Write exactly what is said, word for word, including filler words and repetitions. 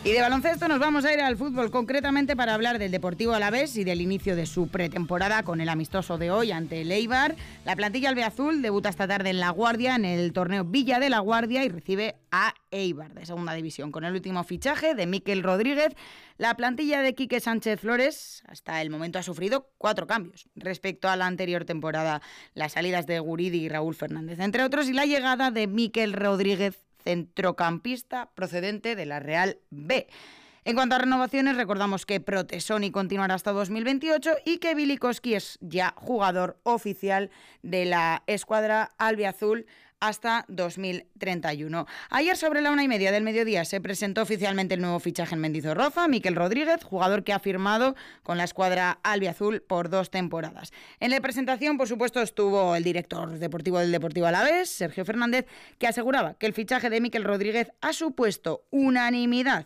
Y de baloncesto nos vamos a ir al fútbol, concretamente para hablar del Deportivo Alavés y del inicio de su pretemporada con el amistoso de hoy ante el Eibar. La plantilla albiazul debuta esta tarde en La Guardia, en el torneo Villa de La Guardia, y recibe a Eibar de segunda división. Con el último fichaje de Mikel Rodríguez, la plantilla de Quique Sánchez Flores hasta el momento ha sufrido cuatro cambios respecto a la anterior temporada. Las salidas de Guridi y Raúl Fernández, entre otros, y la llegada de Mikel Rodríguez, centrocampista procedente de la Real B. En cuanto a renovaciones, recordamos que Protesoni continuará hasta dos mil veintiocho y que Bilikowski es ya jugador oficial de la escuadra albiazul hasta dos mil treinta y uno. Ayer, sobre la una y media del mediodía, se presentó oficialmente el nuevo fichaje en Mendizorroza, Mikel Rodríguez, jugador que ha firmado con la escuadra albiazul por dos temporadas. En la presentación, por supuesto, estuvo el director deportivo del Deportivo Alavés, Sergio Fernández, que aseguraba que el fichaje de Mikel Rodríguez ha supuesto unanimidad